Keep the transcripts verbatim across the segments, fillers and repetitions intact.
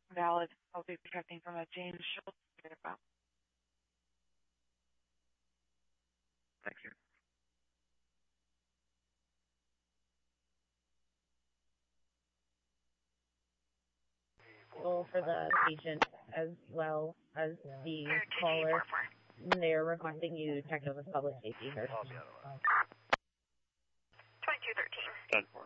Valid. I'll be protecting from a James Schultz. Thank you. Well, for the patient as well as the caller, they're requesting you check in with public safety first. twenty-two thirteen. ten four.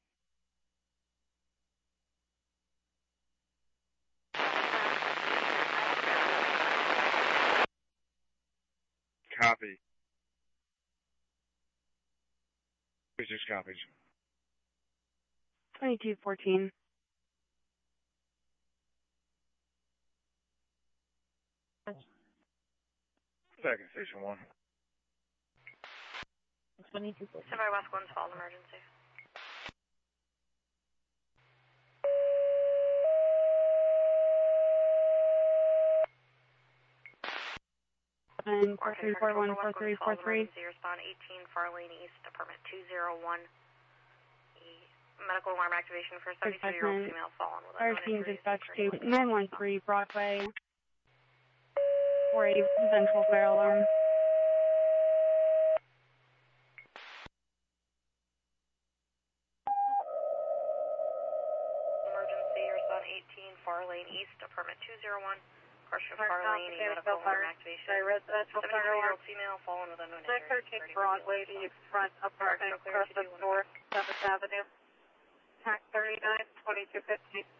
Copy. Six copies. twenty-two fourteen. Second, station one. twenty-two fourteen. Standby West one's false emergency. And four three four one four three four three. Respond eighteen Farlane East, apartment two oh one. Medical alarm activation for seventy-two-year-old female fallen with Fire team dispatch to nine one three Broadway. four eighty Central Fire Alarm. Emergency, respond eighteen Farlane East, apartment two oh one. Question Farlane, medical alarm activation. seventy-two-year-old female fallen with unknown injuries. nine thirteen Broadway, the front apartment, Crescent North, seventh Avenue. Tax thirty-nine, twenty-two fifteen.